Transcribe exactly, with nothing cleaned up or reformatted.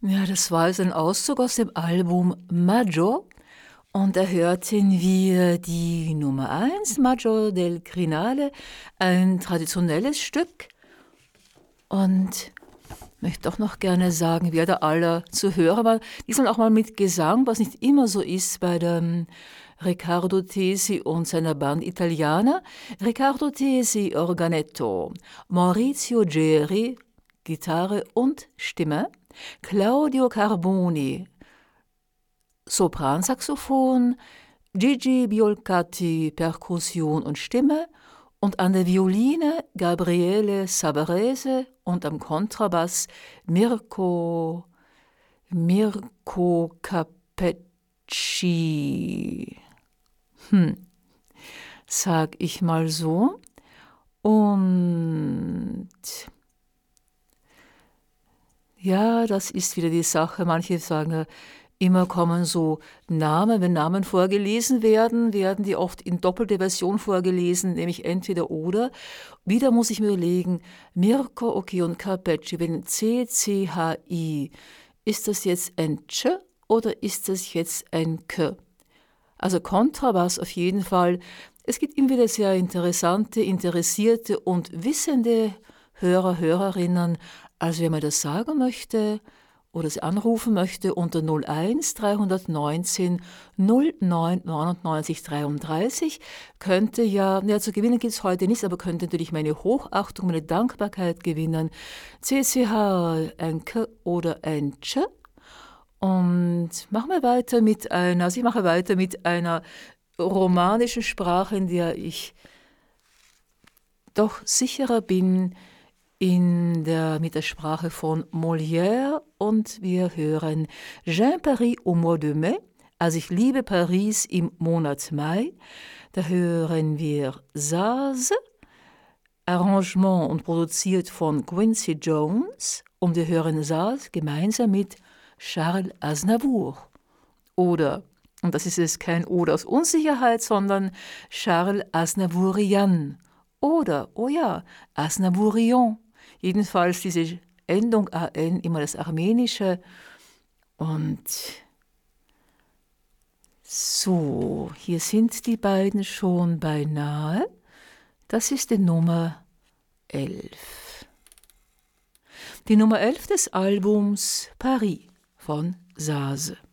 Ja, das war jetzt ein Auszug aus dem Album Maggio und da hörten wir die Nummer eins, Maggio del Crinale, ein traditionelles Stück. Und ich möchte auch noch gerne sagen, wer da alle zu hören war. Diesmal auch mal mit Gesang, was nicht immer so ist bei dem Riccardo Tesi und seiner Band Italiana. Riccardo Tesi, Organetto, Maurizio Geri, Gitarre und Stimme, Claudio Carboni, Sopransaxophon, Gigi Biolcati, Perkussion und Stimme und an der Violine Gabriele Sabarese und am Kontrabass Mirko, Mirko Capecci. Hm, sag ich mal so. Und ja, das ist wieder die Sache. Manche sagen, immer kommen so Namen, wenn Namen vorgelesen werden, werden die oft in doppelter Version vorgelesen, nämlich entweder oder. Wieder muss ich mir überlegen, Mirko, okay, und Capecci, wenn C, C, H, I, ist das jetzt ein Ch oder ist das jetzt ein K? Also Kontrabass auf jeden Fall. Es gibt immer wieder sehr interessante, interessierte und wissende Hörer, Hörerinnen. Also wer mir das sagen möchte oder sie anrufen möchte unter null eins dreihundertneunzehn null neun neunundneunzig dreiunddreißig, könnte ja, ja zu gewinnen gibt es heute nichts, aber könnte natürlich meine Hochachtung, meine Dankbarkeit gewinnen. C C H, ein K oder ein Ch. Und machen wir weiter mit einer, also ich mache weiter mit einer romanischen Sprache, in der ich doch sicherer bin, in der, mit der Sprache von Molière, und wir hören J'aime Paris au mois de mai, also ich liebe Paris im Monat Mai. Da hören wir Saz, Arrangement und produziert von Quincy Jones, und wir hören Saz gemeinsam mit Charles Aznavour. Oder, und das ist jetzt kein Oder aus Unsicherheit, sondern Charles Aznavourian. Oder, oh ja, Aznavourian. Jedenfalls diese Endung A N, immer das Armenische. Und so, hier sind die beiden schon beinahe. Das ist die Nummer elf. Die Nummer elf des Albums Paris von Saz.